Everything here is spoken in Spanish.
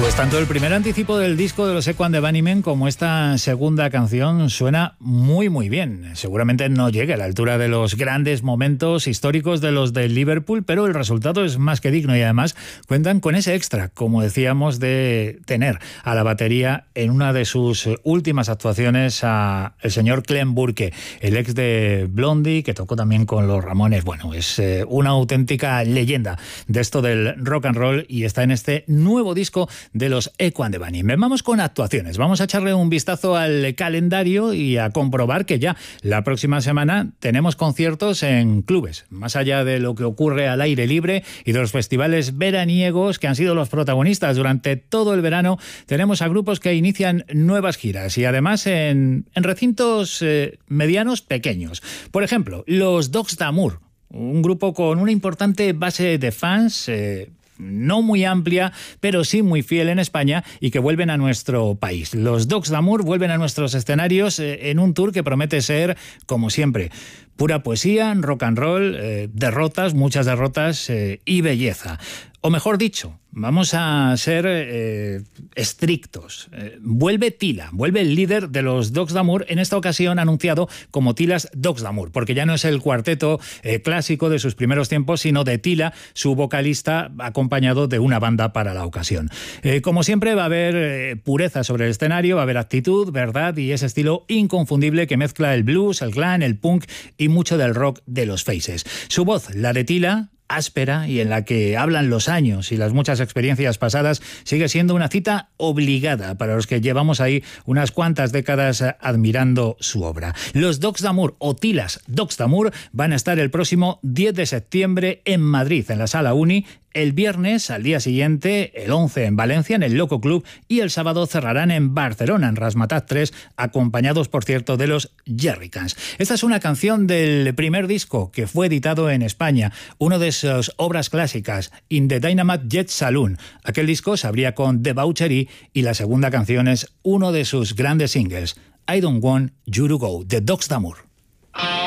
Pues tanto el primer anticipo del disco de los Echo and the Bunnymen como esta segunda canción suena muy muy bien. Seguramente no llegue a la altura de los grandes momentos históricos de los de Liverpool, pero el resultado es más que digno y además cuentan con ese extra, como decíamos, de tener a la batería en una de sus últimas actuaciones a el señor Clem Burke, el ex de Blondie, que tocó también con los Ramones. Bueno, es una auténtica leyenda de esto del rock and roll y está en este nuevo disco de los Echo and the Bunnymen. Vamos con actuaciones. Vamos a echarle un vistazo al calendario y a comprobar que ya la próxima semana tenemos conciertos en clubes. Más allá de lo que ocurre al aire libre y de los festivales veraniegos que han sido los protagonistas durante todo el verano, tenemos a grupos que inician nuevas giras y además en recintos medianos pequeños. Por ejemplo, los Dogs d'Amour, un grupo con una importante base de fans, no muy amplia, pero sí muy fiel en España y que vuelven a nuestro país. Los Dogs d'Amour vuelven a nuestros escenarios en un tour que promete ser, como siempre, pura poesía, rock and roll, derrotas, muchas derrotas y belleza. O mejor dicho, vamos a ser estrictos. Vuelve Tila, vuelve el líder de los Dogs d'Amour, en esta ocasión anunciado como Tila's Dogs d'Amour, porque ya no es el cuarteto clásico de sus primeros tiempos, sino de Tila, su vocalista, acompañado de una banda para la ocasión. Como siempre va a haber pureza sobre el escenario, va a haber actitud, verdad y ese estilo inconfundible que mezcla el blues, el glam, el punk y mucho del rock de los Faces. Su voz, la de Tila, áspera y en la que hablan los años y las muchas experiencias pasadas, sigue siendo una cita obligada para los que llevamos ahí unas cuantas décadas admirando su obra. Los Dogs d'Amour o Tila's Dogs d'Amour van a estar el próximo 10 de septiembre en Madrid, en la Sala Uni, el viernes, al día siguiente, el 11 en Valencia, en el Loco Club, y el sábado cerrarán en Barcelona, en Razzmatazz 3, acompañados, por cierto, de los Jerrycans. Esta es una canción del primer disco que fue editado en España, uno de sus obras clásicas, In the Dynamite Jet Saloon. Aquel disco se abría con Debauchery y la segunda canción es uno de sus grandes singles, I Don't Want You to Go, de Dogs d'Amour.